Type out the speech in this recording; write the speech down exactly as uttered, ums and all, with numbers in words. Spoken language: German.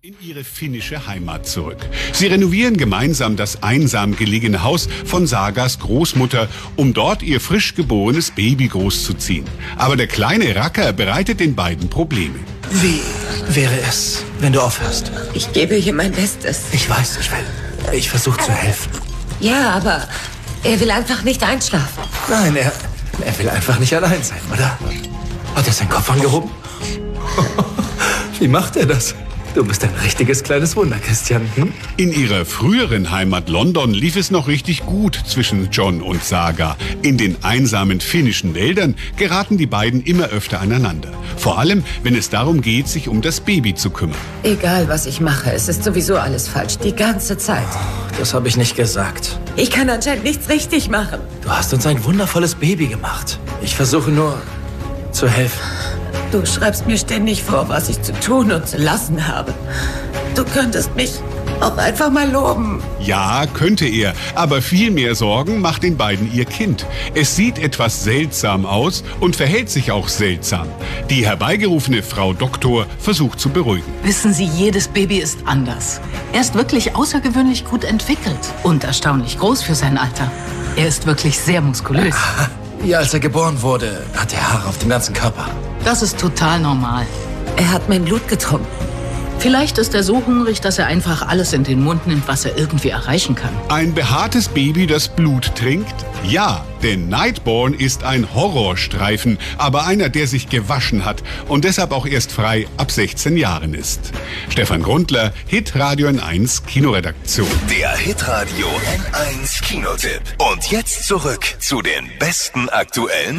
in ihre finnische Heimat zurück. Sie renovieren gemeinsam das einsam gelegene Haus von Sagas Großmutter, um dort ihr frisch geborenes Baby großzuziehen. Aber der kleine Racker bereitet den beiden Probleme. Wie wäre es, wenn du aufhörst? Ich gebe hier mein Bestes. Ich weiß, ich will. Ich versuche zu helfen. Ja, aber er will einfach nicht einschlafen. Nein, er, er will einfach nicht allein sein, oder? Hat er seinen Kopf angehoben? Wie macht er das? Du bist ein richtiges kleines Wunder, Christian. Hm? In ihrer früheren Heimat London lief es noch richtig gut zwischen John und Saga. In den einsamen finnischen Wäldern geraten die beiden immer öfter aneinander. Vor allem, wenn es darum geht, sich um das Baby zu kümmern. Egal, was ich mache, es ist sowieso alles falsch. Die ganze Zeit. Das habe ich nicht gesagt. Ich kann anscheinend nichts richtig machen. Du hast uns ein wundervolles Baby gemacht. Ich versuche nur zu helfen. Du schreibst mir ständig vor, was ich zu tun und zu lassen habe. Du könntest mich auch einfach mal loben. Ja, könnte er, aber viel mehr Sorgen macht den beiden ihr Kind. Es sieht etwas seltsam aus und verhält sich auch seltsam. Die herbeigerufene Frau Doktor versucht zu beruhigen. Wissen Sie, jedes Baby ist anders. Er ist wirklich außergewöhnlich gut entwickelt und erstaunlich groß für sein Alter. Er ist wirklich sehr muskulös. Ja, als er geboren wurde, hat er Haare auf dem ganzen Körper. Das ist total normal. Er hat mein Blut getrunken. Vielleicht ist er so hungrig, dass er einfach alles in den Mund nimmt, was er irgendwie erreichen kann. Ein behaartes Baby, das Blut trinkt? Ja, denn Nightborn ist ein Horrorstreifen, aber einer, der sich gewaschen hat und deshalb auch erst frei ab sechzehn Jahren ist. Stefan Grundler, Hitradio N eins Kinoredaktion. Der Hitradio N eins Kinotipp. Und jetzt zurück zu den besten aktuellen